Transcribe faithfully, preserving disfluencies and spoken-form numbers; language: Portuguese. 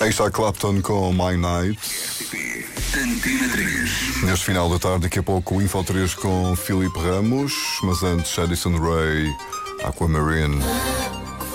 Aí está Clapton com My Night. Antena três. Neste final da tarde, daqui a pouco o Info três com Filipe Ramos, mas antes Addison Rae, Aquamarine.